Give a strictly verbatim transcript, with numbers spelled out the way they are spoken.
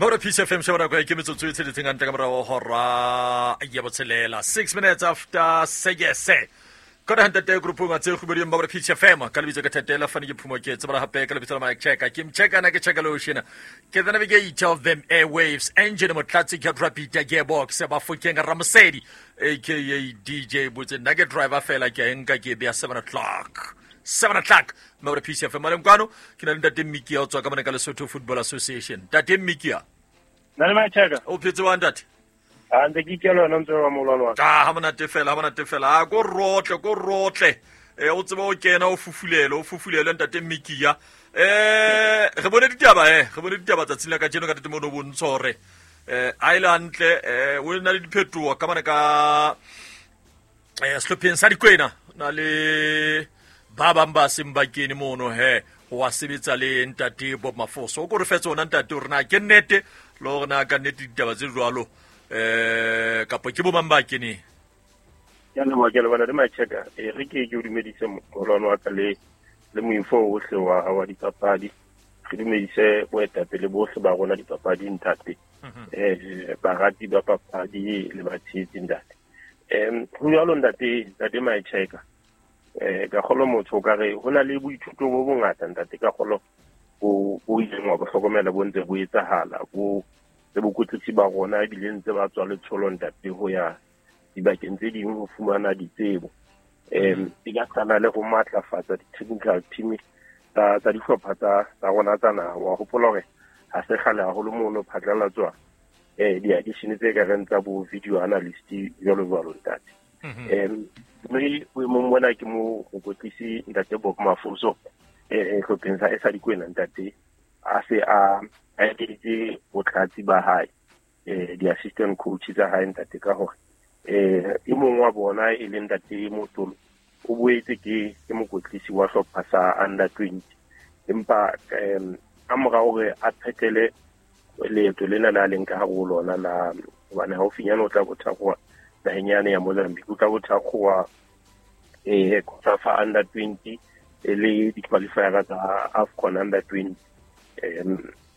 Mora P C F M shawara kwa kimi tsotso itse ditsenga ntaka mora hora ya botselela six minutes after segese kona handa te group nga tse khubedi mora P C F M ka lebitso ka thatela fane ke phumo ke tsebara hape ka lebitso la mic checker ke mcheka na ke cheka lo shina ke the navigator of them airwaves engine mo tlatsi ke rapid gearbox ba fokenga Ramsedi aka D J butse na ke driver fela ke enka ke be seven o'clock seven o'clock mora P C F M mara mkwano kina ndate Miki ya tswa ka mana ka Lesotho Football Association tate Miki Nale ma cheka. O phetse wa ndate. A ntse ke kelo no ntse wa molwana wa. Ah ha mona tefela ha mona tefela a go rotle go rotle. Eh o tseba o kena o fufulelo o fufulelo ntate Miki ya. Eh re bone ditaba eh re bone ditaba tsa tsela ka jeno ka temo no bontshore. Eh Island eh o na le diphetogo ka mana ka eh Slopian sa dikwena na le ba bamba simbakeni mono he wa sebetsa le ntate Bob Mafoso o go re fetsa ona ntate o rena ke nnete lo na ka nnete ditaba tse jwalo eh ka po ke bo mambake ni ya le wa ke le bana le ma cheka e re ke ke o dumedise molwana wa ka le le moinfo o hle wa wa dipapadi re dumedise boetapele bohle ba rona dipapadi ntate eh ba rati ba papadi le ba tshitsi ntate em ho yalo ntate ntate ma cheka eh ka kholo motho ka re hona le boithuto bo bongata ntate ka kholo o o ile mo ba hlokomela bo ntse bo etsahala bo le bokutlisi ba rona di lentse ba tswa le tsholo ntate ho ya dibakeng tse ding ho fumana ditsebo em di ka tsana le go matlafatsa di technical team ta ta dihlopha tsa tsa rona tsana wa hopola hore ha se khale haholo mono phatlala tswa eh di addition tse ka rentsa bo video analyst jalo jalo ntate em mme we mo mona ke mo go kotlisi ntate Bob Mafoso eh go pensa e sa dikwena ntate a se a a ditse botlatsi ba hae eh di assistant coach tsa hae ntate ka hore eh e mongwe wa bona e le ntate Motolo o boetse ke ke mokotlisi wa hlopha sa under twenty empa em amora hore a phetele leeto lena la leng ka ho lona la bana ha o finyana o tla go thakwa la henyane ya Mozambique o tla go thakwa eh ka fa under twenty le di qualifier tsa AFCON under twenty em